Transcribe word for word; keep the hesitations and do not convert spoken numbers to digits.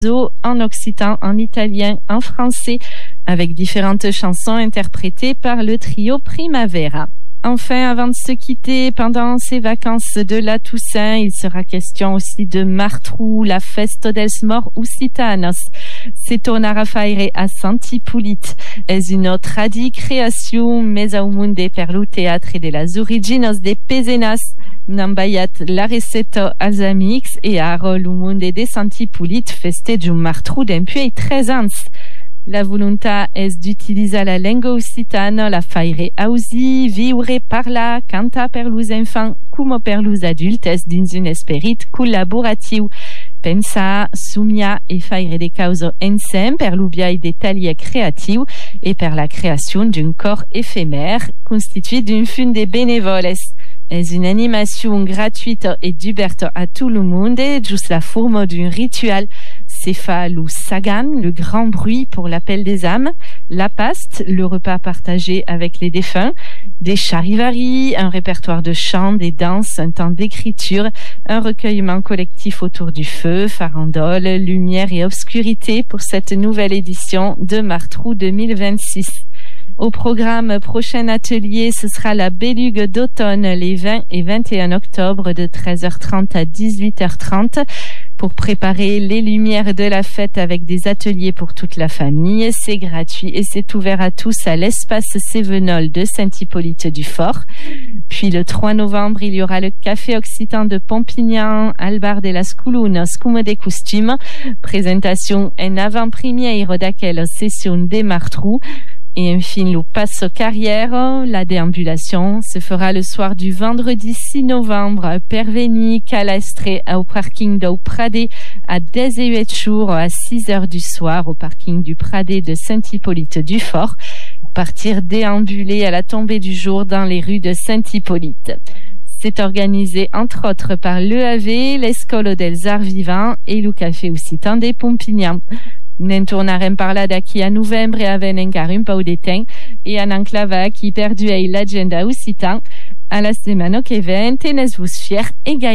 en occitan, en italien, en français, avec différentes chansons interprétées par le trio Primavera. Enfin, avant de se quitter, pendant ces vacances de la Toussaint, il sera question aussi de Martrù, la Festa dels Morts Occitanos. Si tornare a faire a Sant'Hippolyte. Es una tradicreazione mesa au monde per lo teatre de las originas de Pezenas. N'han baiat la receta als amics e ara lo monde de Sant'Hippolyte festeja un Martrù dempuei tres ans. La volontat és d'utiliser la lengua occitana, la faire ausi, viure, parlar, cantar per los enfants com per los adultes dins un esperit collaboratiu. Pensar, somiar e faire des causes ensemble per l'ubiai de talia creatiu e per la création d'un corps éphémère constitué d'une fune de bénévoles. Es une animation gratuite et ouverte à tout le monde, juste la forme d'un rituel. C'est fa le sagan, le grand bruit pour l'appel des âmes, la paste, le repas partagé avec les défunts, des charivaris, un répertoire de chants, des danses, un temps d'écriture, un recueillement collectif autour du feu, farandole, lumière et obscurité pour cette nouvelle édition de Martrù deux mille vingt-six. Au programme prochain atelier, ce sera la Bélugue d'automne les vingt et vingt et un octobre de treize heures trente à dix-huit heures trente pour préparer les lumières de la fête avec des ateliers pour toute la famille. C'est gratuit et c'est ouvert à tous à l'espace Cévenol de Saint-Hippolyte-du-Fort. Puis le trois novembre, il y aura le Café Occitan de Pompignan, al bar de las Colunas, cum de costume. Présentation en avant-première d'aquella session des Martrù. Et enfin, le passe carrière, la déambulation, se fera le soir du vendredi six novembre, Perveni, Calastre, au parking du Pradet, à dix-huit jours, à six heures du soir, au parking du Pradet de Saint-Hippolyte-du-Fort, pour partir déambuler à la tombée du jour dans les rues de Saint-Hippolyte. C'est organisé entre autres par l'E A V, l'Escola dels Arts Vivants et le Café Occitan de Pompignan. Ne tornarem parlar d'aquí a novembre havent encara un pau de temps e en enclavar qui perduei l'agenda occitan a la setmana que ven. Tenez-vos fiers e